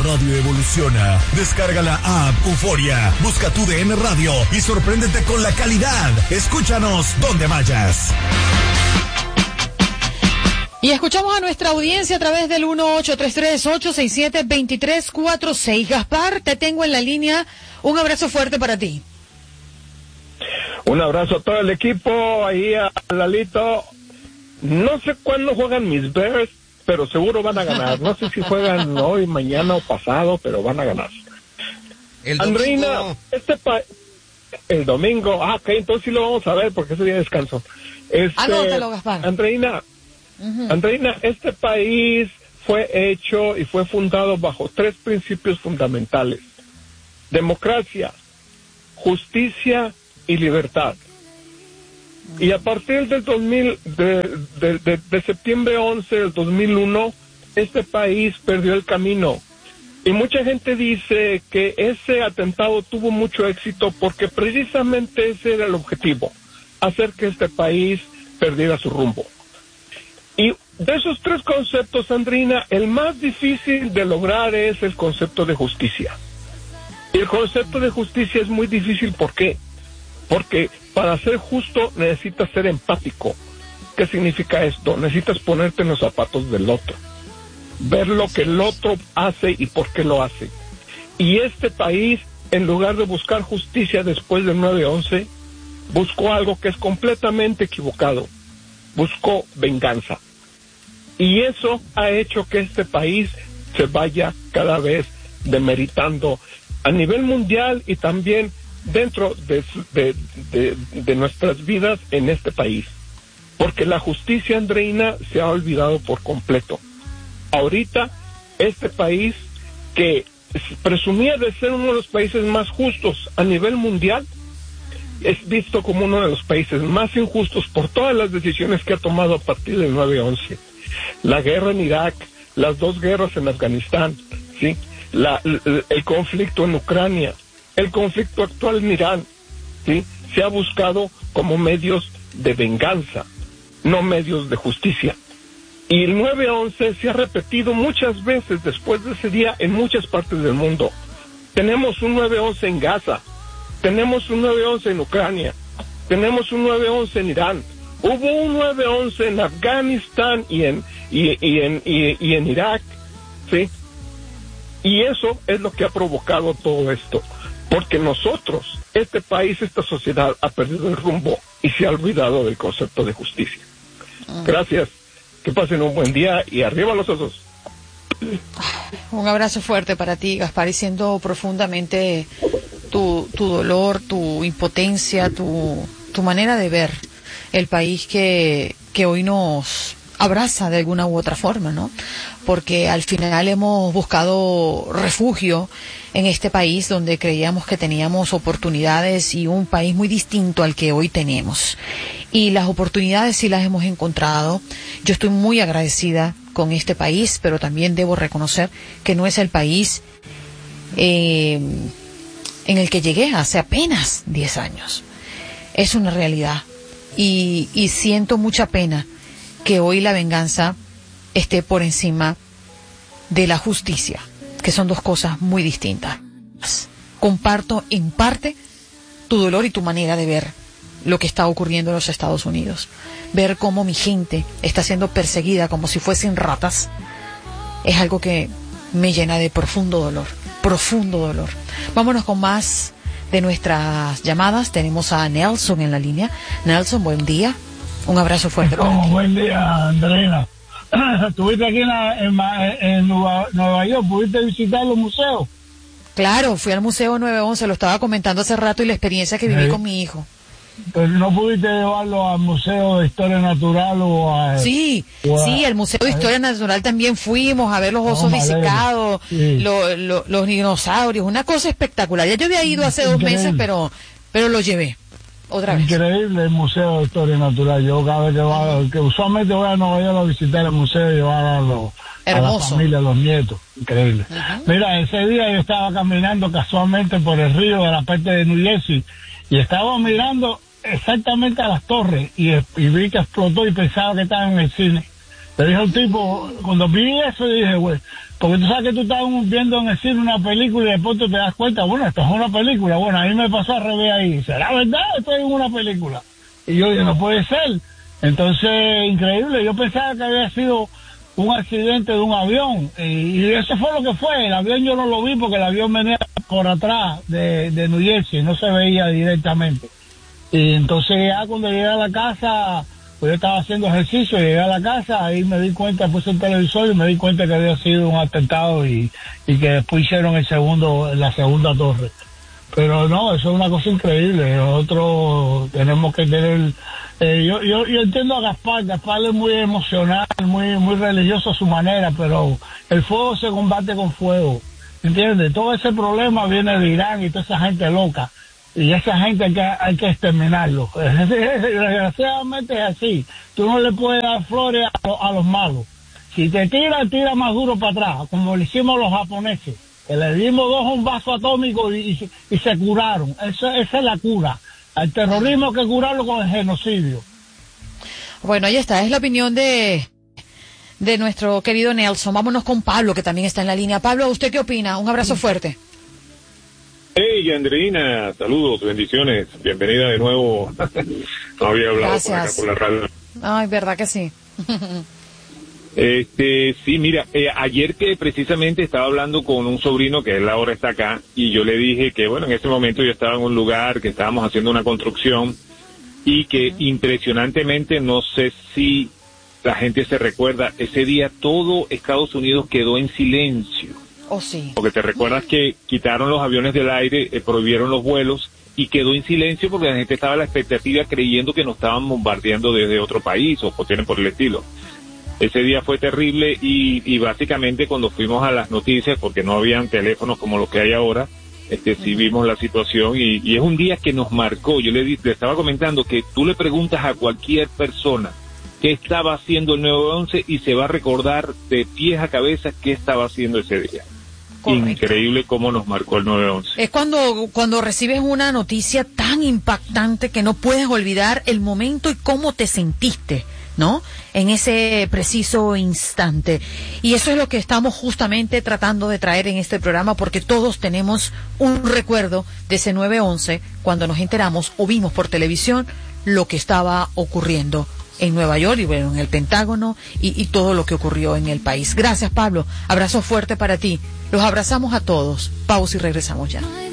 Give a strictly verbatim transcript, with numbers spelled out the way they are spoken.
radio evoluciona. Descarga la app Euforia, busca tu D N Radio y sorpréndete con la calidad. Escúchanos donde vayas. Y escuchamos a nuestra audiencia a través del uno ocho tres tres, ocho seis siete, dos tres cuatro seis. Gaspar, te tengo en la línea. Un abrazo fuerte para ti. Un abrazo a todo el equipo, ahí a Lalito. No sé cuándo juegan mis Bears, pero seguro van a ganar. No sé si juegan hoy, mañana o pasado, pero van a ganar. El Andreina, domingo. este pa- el domingo, ah, ok, entonces sí lo vamos a ver porque ese día de descanso. Este, Anótalo, Gaspar. Andreina, uh-huh. Andreina, este país fue hecho y fue fundado bajo tres principios fundamentales: democracia, justicia y libertad. Y a partir del dos mil, de, de, de, de septiembre once del dos mil uno, este país perdió el camino. Y mucha gente dice que ese atentado tuvo mucho éxito porque precisamente ese era el objetivo: hacer que este país perdiera su rumbo. Y de esos tres conceptos, Andrina, el más difícil de lograr es el concepto de justicia. Y el concepto de justicia es muy difícil, ¿por qué? Porque para ser justo necesitas ser empático. ¿Qué significa esto? Necesitas ponerte en los zapatos del otro, ver lo que el otro hace y por qué lo hace. Y este país, en lugar de buscar justicia después del nueve once, buscó algo que es completamente equivocado: buscó venganza. Y eso ha hecho que este país se vaya cada vez demeritando a nivel mundial y también dentro de, de, de, de nuestras vidas en este país. Porque la justicia, Andreina, se ha olvidado por completo. Ahorita, este país, que presumía de ser uno de los países más justos a nivel mundial, es visto como uno de los países más injustos por todas las decisiones que ha tomado a partir del nueve once. La guerra en Irak, las dos guerras en Afganistán, ¿sí? La, el, el conflicto en Ucrania, el conflicto actual en Irán, ¿sí? Se ha buscado como medios de venganza, no medios de justicia. Y el nueve once se ha repetido muchas veces después de ese día en muchas partes del mundo. Tenemos un nueve once en Gaza, tenemos un nueve once en Ucrania, tenemos un nueve once en Irán, hubo un nueve once en Afganistán y en, y, y en, y, y en Irak, ¿sí? Y eso es lo que ha provocado todo esto, porque nosotros, este país, esta sociedad ha perdido el rumbo y se ha olvidado del concepto de justicia. Gracias, que pasen un buen día y arriba los osos. Un abrazo fuerte para ti, Gaspar, y siento profundamente tu, tu dolor, tu impotencia, tu, tu manera de ver el país que, que hoy nos abraza de alguna u otra forma, ¿no? Porque al final hemos buscado refugio en este país donde creíamos que teníamos oportunidades y un país muy distinto al que hoy tenemos. Y las oportunidades sí las hemos encontrado. Yo estoy muy agradecida con este país, pero también debo reconocer que no es el país eh, en el que llegué hace apenas diez años. Es una realidad. Y, y siento mucha pena que hoy la venganza esté por encima de la justicia, que son dos cosas muy distintas. Comparto en parte tu dolor y tu manera de ver lo que está ocurriendo en los Estados Unidos. Ver cómo mi gente está siendo perseguida como si fuesen ratas es algo que me llena de profundo dolor, profundo dolor. Vámonos con más de nuestras llamadas. Tenemos a Nelson en la línea. Nelson, buen día. Un abrazo fuerte para ti. Buen día, Andreina. ¿Estuviste aquí en, la, en, en Nueva, Nueva York? ¿Pudiste visitar los museos? Claro, fui al Museo nueve once, lo estaba comentando hace rato, y la experiencia que viví sí. con mi hijo. Pero no pudiste llevarlo al Museo de Historia Natural o a... Sí, o a, sí, al Museo de Historia Natural también fuimos a ver los osos no, disecados, sí. lo, lo, los dinosaurios, una cosa espectacular. Ya yo había ido hace Increíble. dos meses, pero pero lo llevé otra vez. Increíble el Museo de Historia Natural. Yo cada vez que voy, que usualmente voy a Nueva York a visitar el museo y llevar a, los, a la familia, a los nietos. Increíble. Uh-huh. Mira, ese día yo estaba caminando casualmente por el río de la parte de New Jersey y estaba mirando exactamente a las torres y, y vi que explotó y pensaba que estaba en el cine. Le dije a un tipo, cuando vi eso, dije, güey, porque tú sabes que tú estás viendo en el cine una película y después tú te das cuenta, bueno, esto es una película. Bueno, a mí me pasó al revés ahí. ¿Será verdad? Estoy en una película. Y yo dije, no puede ser. Entonces, increíble. Yo pensaba que había sido un accidente de un avión. Y, y eso fue lo que fue. El avión yo no lo vi porque el avión venía por atrás de, de New Jersey. No se veía directamente. Y entonces ya cuando llegué a la casa, pues yo estaba haciendo ejercicio, llegué a la casa, ahí me di cuenta, puse el televisor y me di cuenta que había sido un atentado y, y que después hicieron el segundo, la segunda torre. Pero no, eso es una cosa increíble. Nosotros tenemos que tener, eh, yo, yo, yo entiendo a Gaspar, Gaspar es muy emocional, muy, muy religioso a su manera, pero el fuego se combate con fuego, ¿entiendes? Todo ese problema viene de Irán y toda esa gente loca. Y esa gente hay que, hay que exterminarlo. Desgraciadamente es así. Tú no le puedes dar flores a, lo, a los malos. Si te tira, tira más duro para atrás, como lo hicimos los japoneses, que le dimos dos un vaso atómico y, y, y se curaron. Eso, esa es la cura. Al terrorismo hay que curarlo con el genocidio. Bueno, ahí está. Es la opinión de, de nuestro querido Nelson. Vámonos con Pablo, que también está en la línea. Pablo, ¿usted qué opina? Un abrazo fuerte. Hey, Andreina, saludos, bendiciones, bienvenida de nuevo. No había hablado por acá por la radio. Ay, verdad que sí. Este, sí, mira, eh, ayer que precisamente estaba hablando con un sobrino que él ahora está acá y yo le dije que, bueno, en ese momento yo estaba en un lugar que estábamos haciendo una construcción y que uh-huh. impresionantemente, no sé si la gente se recuerda, ese día todo Estados Unidos quedó en silencio. Oh, sí. Porque te recuerdas que quitaron los aviones del aire, eh, prohibieron los vuelos y quedó en silencio porque la gente estaba a la expectativa creyendo que nos estaban bombardeando desde otro país o cuestiones por el estilo. Ese día fue terrible y, y básicamente cuando fuimos a las noticias, porque no habían teléfonos como los que hay ahora, este, sí vimos la situación y, y es un día que nos marcó. Yo le, le estaba comentando que tú le preguntas a cualquier persona qué estaba haciendo el nueve once y se va a recordar de pies a cabeza qué estaba haciendo ese día. Correcto. Increíble cómo nos marcó el nueve once. Es cuando, cuando recibes una noticia tan impactante que no puedes olvidar el momento y cómo te sentiste, ¿no? En ese preciso instante. Y eso es lo que estamos justamente tratando de traer en este programa, porque todos tenemos un recuerdo de ese nueve once cuando nos enteramos o vimos por televisión lo que estaba ocurriendo en Nueva York y bueno, en el Pentágono y, y todo lo que ocurrió en el país. Gracias, Pablo. Abrazo fuerte para ti. Los abrazamos a todos. Pausa y regresamos ya.